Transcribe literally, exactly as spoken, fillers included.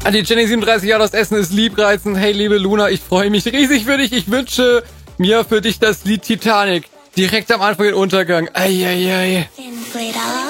An die Jenny siebenunddreißig, ja, das Essen ist liebreizend. Hey, liebe Luna, ich freue mich riesig für dich. Ich wünsche mir für dich das Lied Titanic. Direkt am Anfang den Untergang. Eieiei.